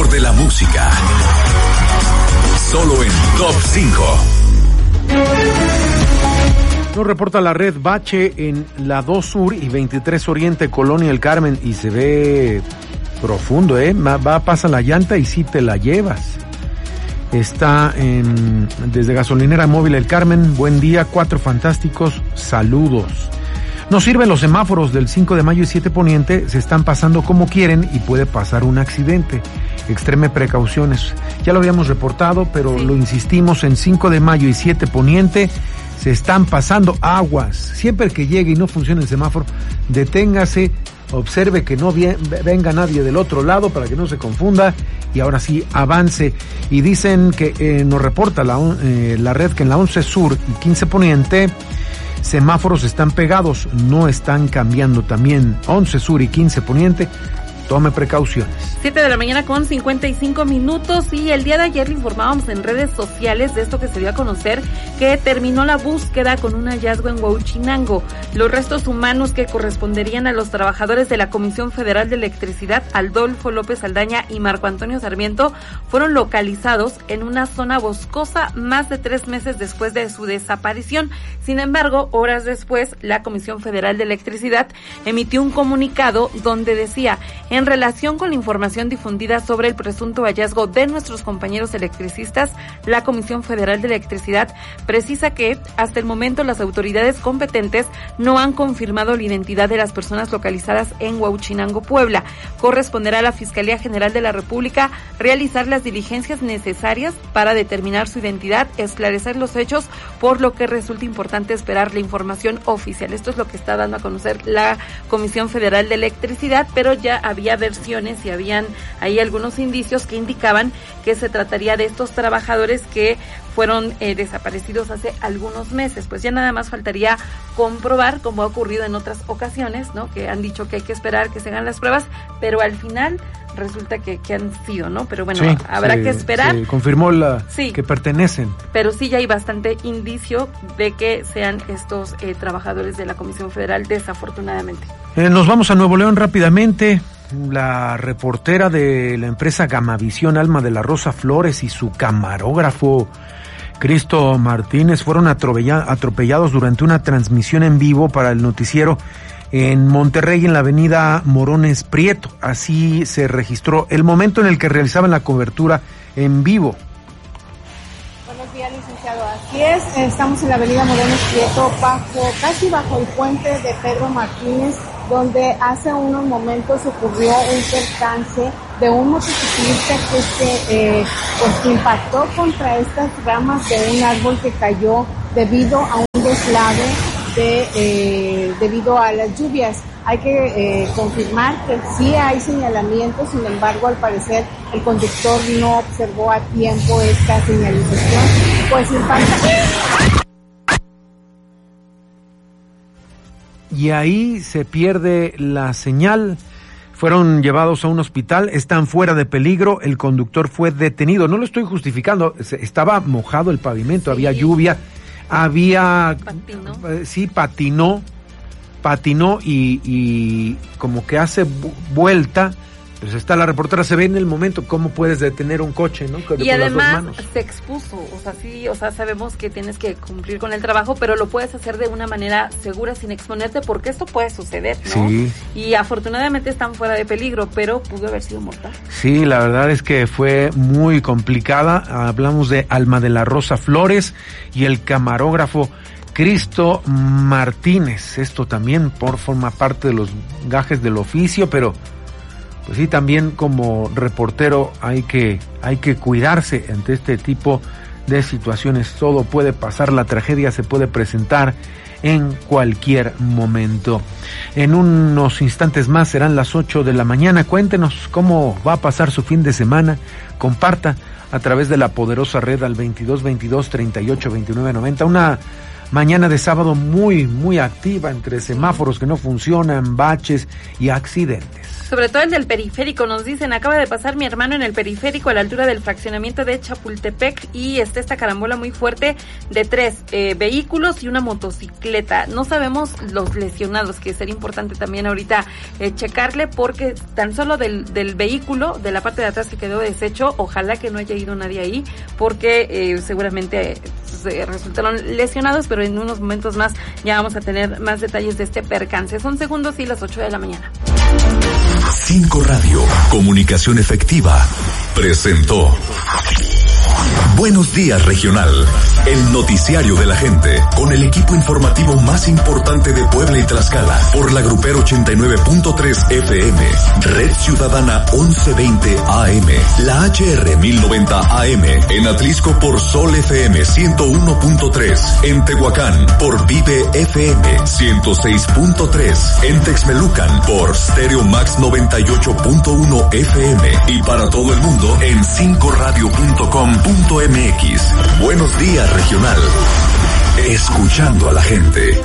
mejor de la música. Solo en Top 5. Nos reporta la red Bache en la 2 Sur y 23 Oriente, Colonia El Carmen, y se ve profundo, pasa la llanta y sí te la llevas. Está desde Gasolinera Móvil El Carmen. Buen día, 4 fantásticos, saludos. No sirven los semáforos del 5 de mayo y 7 Poniente, se están pasando como quieren y puede pasar un accidente. Extreme precauciones. Ya lo habíamos reportado, pero lo insistimos, en 5 de mayo y 7 Poniente se están pasando aguas. Siempre que llegue y no funcione el semáforo, deténgase, observe que no venga nadie del otro lado para que no se confunda y ahora sí avance. Y dicen que nos reporta la red que en la 11 Sur y 15 Poniente semáforos están pegados, no están cambiando. También 11 Sur y 15 Poniente, tome precauciones. 7 de la mañana con 55 minutos y el día de ayer le informábamos en redes sociales de esto que se dio a conocer, que terminó la búsqueda con un hallazgo en Huauchinango. Los restos humanos que corresponderían a los trabajadores de la Comisión Federal de Electricidad, Adolfo López Saldaña y Marco Antonio Sarmiento, fueron localizados en una zona boscosa más de 3 meses después de su desaparición. Sin embargo, horas después, la Comisión Federal de Electricidad emitió un comunicado donde decía: en relación con la información difundida sobre el presunto hallazgo de nuestros compañeros electricistas, la Comisión Federal de Electricidad precisa que, hasta el momento, las autoridades competentes no han confirmado la identidad de las personas localizadas en Huauchinango, Puebla. Corresponderá a la Fiscalía General de la República realizar las diligencias necesarias para determinar su identidad, esclarecer los hechos, por lo que resulta importante esperar la información oficial. Esto es lo que está dando a conocer la Comisión Federal de Electricidad, pero ya había versiones y habían ahí algunos indicios que indicaban que se trataría de estos trabajadores que fueron desaparecidos hace algunos meses. Pues ya nada más faltaría comprobar, como ha ocurrido en otras ocasiones, ¿no? Que han dicho que hay que esperar que se hagan las pruebas, pero al final resulta que han sido, ¿no? Pero bueno, sí, habrá que esperar. Se confirmó que pertenecen. Pero sí ya hay bastante indicio de que sean estos trabajadores de la Comisión Federal, desafortunadamente. Nos vamos a Nuevo León rápidamente. La reportera de la empresa Gamavisión, Alma de la Rosa Flores, y su camarógrafo Cristo Martínez fueron atropellados durante una transmisión en vivo para el noticiero en Monterrey, en la avenida Morones Prieto. Así se registró el momento en el que realizaban la cobertura en vivo. Buenos días, licenciado. Así es, estamos en la avenida Morones Prieto, casi bajo el puente de Pedro Martínez, donde hace unos momentos ocurrió un percance de un motociclista que se impactó contra estas ramas de un árbol que cayó debido a un deslave debido a las lluvias. Hay que confirmar que sí hay señalamientos, sin embargo, al parecer el conductor no observó a tiempo esta señalización, pues impacta. Y ahí se pierde la señal. Fueron llevados a un hospital, están fuera de peligro, el conductor fue detenido. No lo estoy justificando, estaba mojado el pavimento, sí. Había lluvia, patinó y como que hace vuelta. Pues está la reportera, se ve en el momento cómo puedes detener un coche, ¿no? Y además se expuso, sabemos que tienes que cumplir con el trabajo, pero lo puedes hacer de una manera segura, sin exponerte, porque esto puede suceder, ¿no? Sí. Y afortunadamente están fuera de peligro, pero pudo haber sido mortal. Sí, la verdad es que fue muy complicada. Hablamos de Alma de la Rosa Flores y el camarógrafo Cristo Martínez. Esto también forma parte de los gajes del oficio, pero pues sí, también como reportero hay que cuidarse ante este tipo de situaciones. Todo puede pasar, la tragedia se puede presentar en cualquier momento. En unos instantes más serán las 8 de la mañana. Cuéntenos cómo va a pasar su fin de semana. Comparta a través de la poderosa red al 2222-382990. Una Mañana de sábado muy, muy activa entre semáforos que no funcionan, baches y accidentes. Sobre todo el del periférico, nos dicen, acaba de pasar mi hermano en el periférico a la altura del fraccionamiento de Chapultepec y está esta carambola muy fuerte de 3 vehículos y una motocicleta. No sabemos los lesionados, que sería importante también ahorita checarle, porque tan solo del vehículo, de la parte de atrás que quedó deshecho, ojalá que no haya ido nadie ahí, porque seguramente resultaron lesionados, pero en unos momentos más ya vamos a tener más detalles de este percance. Son segundos y las 8 de la mañana. 5 Radio, comunicación efectiva, presentó Buenos Días Regional, el noticiario de la gente, con el equipo informativo más importante de Puebla y Tlaxcala, por la Grupero 89.3 FM, Red Ciudadana 1120 AM, la HR 1090 AM, en Atlisco por Sol FM 101.3, en Tehuacán por Vive FM 106.3, en Texmelucan por Stereo Max 98.1 FM y para todo el mundo en 5radio.com.mx. Buenos Días Regional, escuchando a la gente.